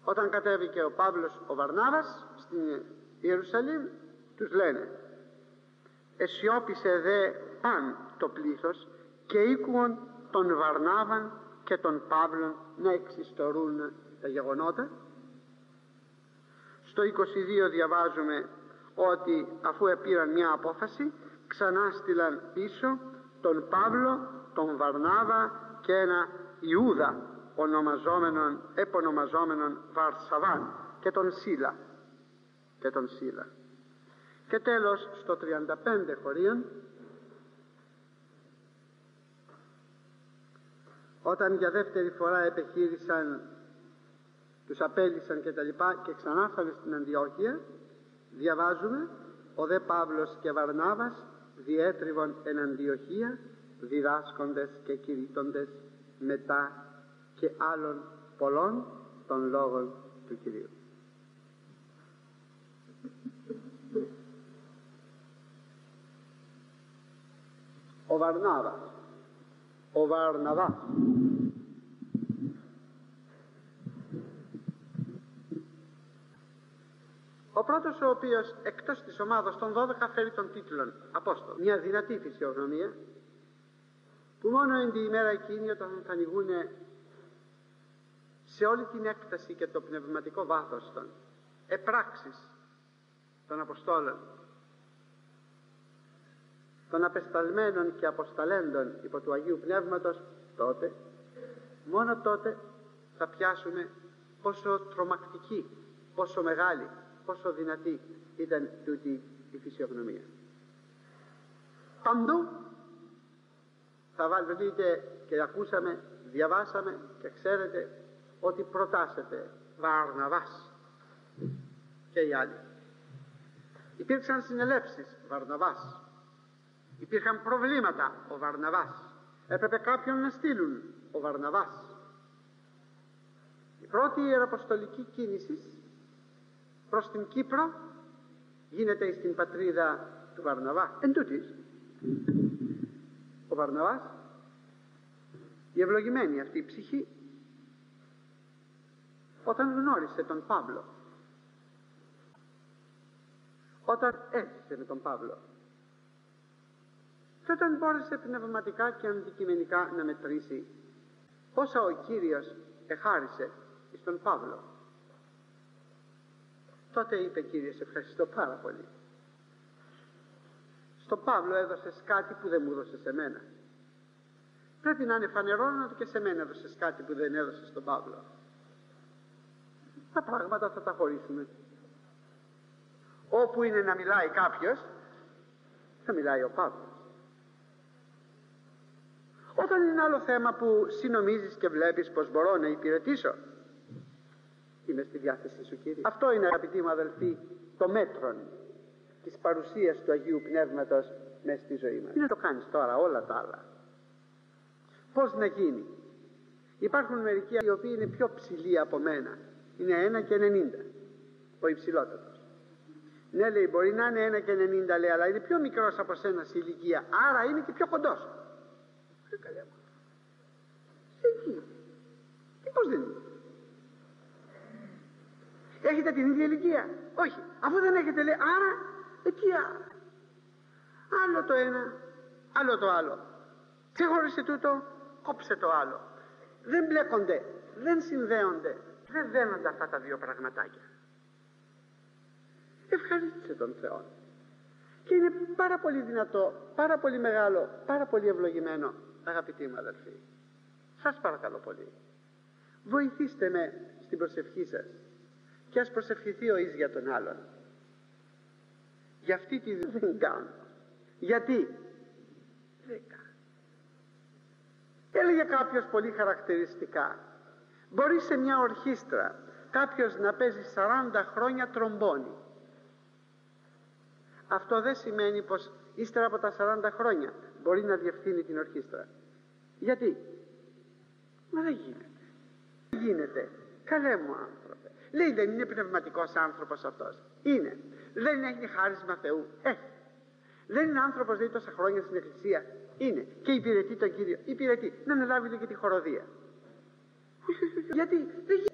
Όταν κατέβηκε ο Παύλος ο Βαρνάβας στην Ιερουσαλήμ, τους λένε: «Εσιώπησε δε παν το πλήθος και ήκουον τον Βαρνάβαν και τον Παύλον να εξιστορούν τα γεγονότα». Στο 22 διαβάζουμε ότι αφού επήραν μια απόφαση, ξανά στείλαν πίσω τον Παύλο, τον Βαρνάβα και ένα Ιούδα επωνομαζόμενον Βαρσαβάν και τον Σίλα. Και τέλος στο 35 χωρίων, όταν για δεύτερη φορά επεχείρησαν, τους απέλυσαν και τα λοιπά και ξανάρθανε στην Αντιόχεια, διαβάζουμε: «Ο δε Παύλος και Βαρνάβας διέτριβον εν Αντιοχία, διδάσκοντες και κηρύττοντες μετά και άλλων πολλών των λόγων του Κυρίου». Ο Βαρνάβας, ο Βαρναβάς, ο πρώτος ο οποίος εκτός της ομάδος των 12 φέρει τον τίτλο Απόστολο, μια δυνατή φυσιογνωμία που μόνο εν τη ημέρα εκείνη, όταν θα ανοιγούν σε όλη την έκταση και το πνευματικό βάθος των επράξεις των Αποστόλων, των απεσταλμένων και αποσταλέντων υπό του Αγίου Πνεύματος, τότε, μόνο τότε θα πιάσουμε πόσο τρομακτική, πόσο μεγάλη, πόσο δυνατή ήταν τούτη η φυσιογνωμία. Παντού θα βάλετε και ακούσαμε, διαβάσαμε και ξέρετε ότι προτάσσεται Βαρναβάς και οι άλλοι. Υπήρξαν συνελεύσεις Βαρναβάς, υπήρχαν προβλήματα ο Βαρναβάς, έπρεπε κάποιον να στείλουν ο Βαρναβάς. Η πρώτη ιεραποστολική κίνηση προς την Κύπρο γίνεται στην πατρίδα του Βαρναβά. Εν τούτοις, ο Βαρναβάς, η ευλογημένη αυτή η ψυχή, όταν γνώρισε τον Παύλο, όταν έζησε με τον Παύλο και όταν μπόρεσε πνευματικά και αντικειμενικά να μετρήσει πόσα ο Κύριος εχάρισε στον Παύλο, τότε είπε: «Κύριε, σε ευχαριστώ πάρα πολύ. Στον Παύλο έδωσες κάτι που δεν μου έδωσες εμένα. Πρέπει να είναι φανερό ότι και σε μένα έδωσες κάτι που δεν έδωσες στον Παύλο. Τα πράγματα θα τα χωρίσουμε. Όπου είναι να μιλάει κάποιος, θα μιλάει ο Παύλος. Όταν είναι άλλο θέμα που συνομίζεις και βλέπεις πως μπορώ να υπηρετήσω, είμαι στη διάθεσή σου, Κύριε». Αυτό είναι, αγαπητοί μου αδελφοί, το μέτρον της παρουσίας του Αγίου Πνεύματος μέσα στη ζωή μας. Τι να το κάνεις τώρα όλα τα άλλα? Πώς να γίνει? Υπάρχουν μερικοί οι οποίοι είναι πιο ψηλοί από μένα, είναι 1,90 ο υψηλότερος. Ναι, λέει, μπορεί να είναι 1,90, λέει, αλλά είναι πιο μικρός από σένα σε ηλικία, άρα είναι και πιο κοντός. Πώς δεν είναι? Έχετε την ίδια ηλικία? Όχι. Αφού δεν έχετε, λέει, άρα τι άλλο το ένα, άλλο το άλλο. Ξεχώρισε τούτο, κόψε το άλλο. Δεν μπλέκονται, δεν συνδέονται, δεν δένονται αυτά τα δύο πραγματάκια. Ευχαρίστησε τον Θεό. Και είναι πάρα πολύ δυνατό, πάρα πολύ μεγάλο, πάρα πολύ ευλογημένο, αγαπητοί μου αδελφοί. Σας παρακαλώ πολύ, βοηθήστε με στην προσευχή σας και ας προσευχηθεί ο εις για τον άλλον. Για αυτή τη δεν κάνω. Γιατί? Δεν κάνω. Έλεγε κάποιος πολύ χαρακτηριστικά, μπορεί σε μια ορχήστρα κάποιος να παίζει 40 χρόνια τρομπόνι. Αυτό δεν σημαίνει πως ύστερα από τα 40 χρόνια μπορεί να διευθύνει την ορχήστρα. Γιατί? Μα δεν γίνεται. Δεν γίνεται. Καλέ μου άνθρωπε. Λέει, δεν είναι πνευματικός άνθρωπος αυτός? Είναι. Δεν έχει χάρισμα Θεού? Έχει. Δεν είναι άνθρωπος, λέει, τόσα χρόνια στην εκκλησία? Είναι. Και υπηρετεί τον Κύριο? Υπηρετεί. Να αναλάβει και τη χοροδία. Γιατί? Δεν γίνεται.